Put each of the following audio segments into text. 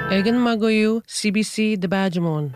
Egan Magoyu, CBC de Badgemon.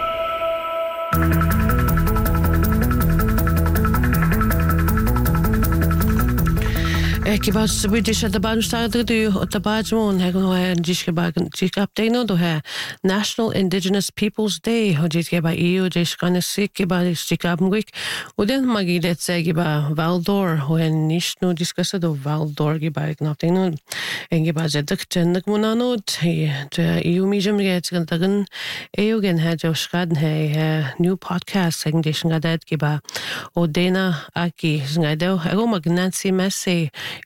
Kibad Swedish at the Badstad at the Badgemon, Hagan Jishkabag Jikapdeno to her National Indigenous Peoples Day, Hojitba EU, Jishkanesik, Jikabwik, Uden Magi that Segiba Valdor, when Nishno discussed of Valdor Gibag Nopteno, and Gibazeduk Munano, to EU Museum gets Gantagan, Eugen had Joshkad, new podcast, second edition Gadet Giba, Odena Aki, Znado, Agomag Nancy Messi.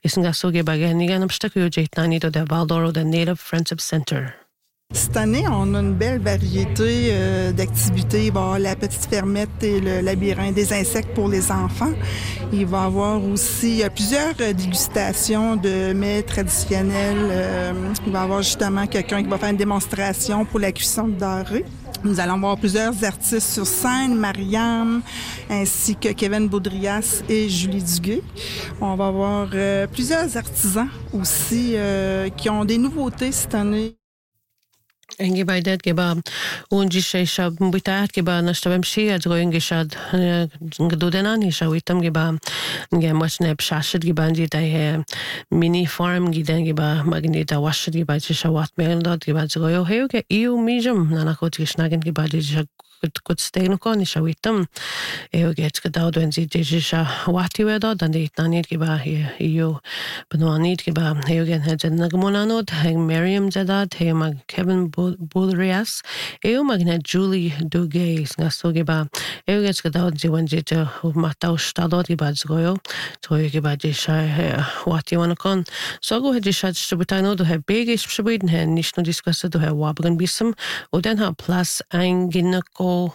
de Valdor, the Native Friendship Center. Cette année, on a une belle variété d'activités. Il va y avoir la petite fermette et le labyrinthe des insectes pour les enfants. Il va y avoir aussi plusieurs dégustations de mets traditionnels. Il va y avoir justement quelqu'un qui va faire une démonstration pour la cuisson de doré. Nous allons voir plusieurs artistes sur scène, Mariam, ainsi que Kevin Baudrias et Julie Duguay. On va voir plusieurs artisans aussi qui ont des nouveautés cette année. Engi by that giba unji shab bitat giba nashtabem shi at going gishad gdudenan hishawitam giba ngemachne pshashid giba ndi mini farm gidan giba magnita washid giba shawat meldot giba zgoyo heuge EU mijum nanakot gishnagen giba good stay no con shawitam euget gedaudo en sie disha wati wedo dan dit nanit giba EU benwanit giba eugen hedgen nagmonanot hang Miriam zadat mag Kevin Baudrias, magnet Julie Duguay, Nasogiba, Euget Gadao, Jiwanjita, Matau Stadot, Gibadzgoyo, Toyibadisha, what you want to con. So go ahead, Jishad Shabutano to have bigish Shabin, and Nishno discussed to have Wabgan Bissum, or then have plus Anginico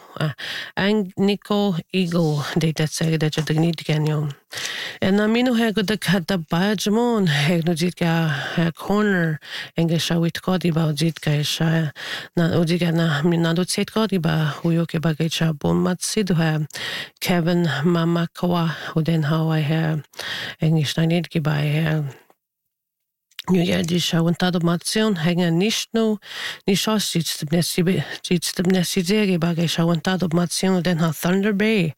Eagle, data say that you need canyon. And Amino had the cat the Badgemon, Hegnojitka, corner, and Gashawit Kodiba, Jitka, Udigana, Minado Set Kodiba, Huyoke Bagacha, Bomatsidha, Kevin Mamakawa, who then how I have English Nanitki by Nu jadisha untado matsion hänga nishno nishos jitstabnesizegi bagesha untado matsion den ha Thunder Bay.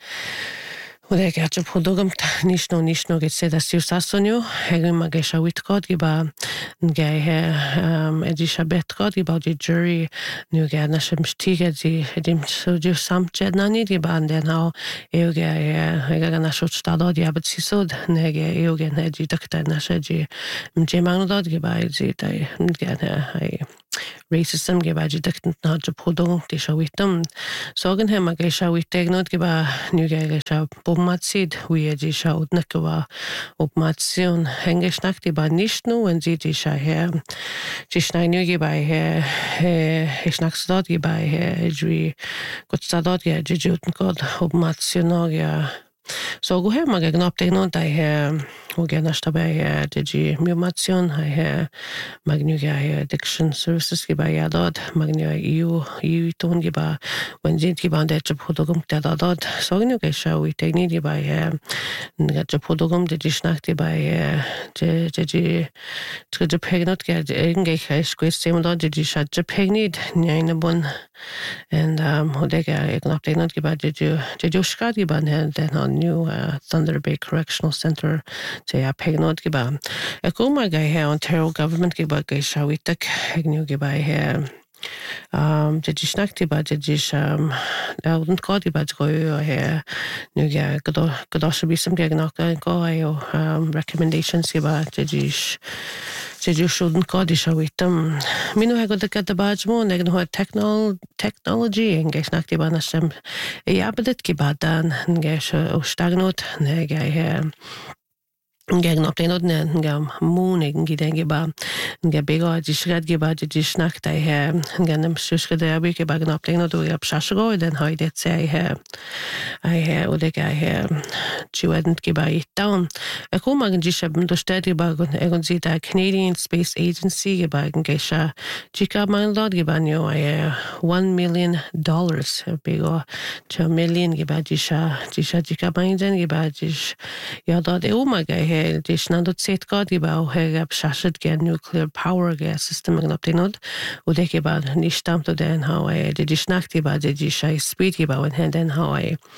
Ude gacha podogam nishno get seda siusasonyo hänga magesha witkod giba ngai edisha betkod giba di jury nu gadna shemstiga di edim soju samcednani giba den ha euge hänga na shotstado di abetisod nege euge nedi dokta na sheji mjemangdod giba di dai gana racism giba di dokta na podong di shawitam sogen hem magesha witegnod giba nu gagesha Matsid, we are Jisha Udnakova of Matsion, Hengeshnakti by Nishnu and Jisha here. Jishnanugi by here, Hishnaksdodgi by here, Edri Gutsadodgia, Jijutnkod of Matsionogia. So go ahead, Magagnoptenot, I hear Uganashtabay, Digi Mumation, I hear Magnuga Addiction Services Gibayadod, Magnia EU Tongiba, when Jinkiban de Japodogum Tadadod, so Nugasha, we take needy by Japodogum, the Dishnakti by Jiji Trijapegnot, get Engage, Squid Semodod, Jisha Japegnid, Nainabun, and Hodega, Egnoptenot Giba, Jejushkadiban, and then on new Thunder Bay Correctional Center. Pegnod giba. Ekuma guy here Ontario government giba gay shawitak hegnu giba here. Jadishnakti ba jadish Elden Cody ba go here. Nuga Godoshabi some gagnaka go ayo recommendations giba jadish. Shouldn't Cody shawitam. Minu hago the cat the badgemo, negno technology, and geshnakti banashem. Yabadet gibadan, gesh stagnot, negay here. Gegnoptenod ngam mooning gidengiba ngebego jishgad giba jishnakta he nganem shushkada bike bagnoptenod do pshashgo den haydet say he I odega he chiwedent giba down a komag jishab do stadi bagon egon zita Canadian Space Agency giba gesha chika mandod gibanyo $1 million bego 2 million giba jisha chika bingen giba jish yadod umaga he disnadot setgad giba o shashad ge nuclear power ge system ag naptinod o de giba nistam to den how de disnakti ba de disha speed giba when hand den how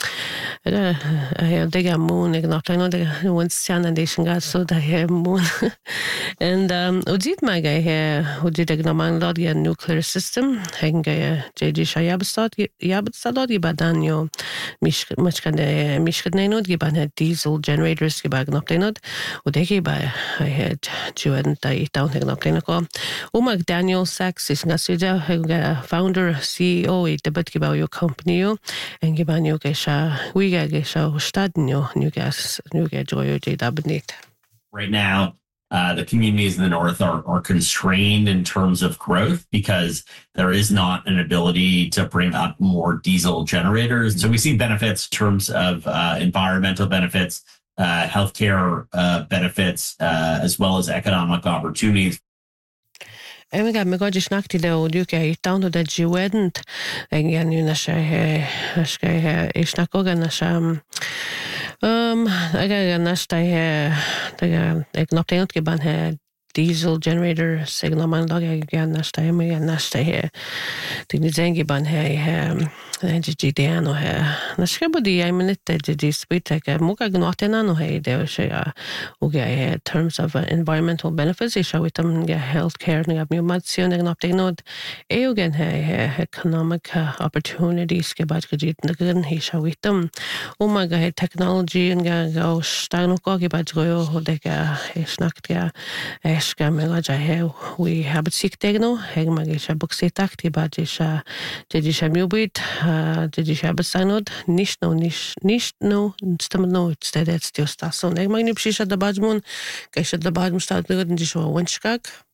de moon ag naptinod de one sanation gas so the moon and udit my guy here who did ag naman lod ge nuclear system hang ge disha yabstad giba danyo mishkan neinod giba diesel generators giba ag naptinod o de giba I had Juan tai down ag naptinod ko o mag Daniel Sachs is nga suja founder CEO i debat giba yo company yo and giba nyo ge sha wiga ge sha stadnyo nyo ge joyo de dabnit. Right now, the communities in the north are constrained in terms of growth because there is not an ability to bring up more diesel generators. So we see benefits in terms of environmental benefits, healthcare benefits, as well as economic opportunities. Emiga me gadi snakti le o duke I taundo da jiwedent engen ju nasha isnakoga nasha aga nasta eg noptenot ke ban diesel generator signal man log again nasta emiga nasta the zengi ban GDN och nashkabudi I minute the spit like muka gnotena no de och terms of environmental benefits is with them healthcare ni abmi matsion gnoptenod eugen economic opportunities ke bad gejit nagren he with them omaga technology and go stano ko ke bad go hodeka snakt ja eska mega we have sick techno hegmage shabukse takti bad is mubit did you have a synod? Nicht no, it's just so. Neg magnip shisha da badmun, kaisha da badmun staat nugad in disho wenchkak.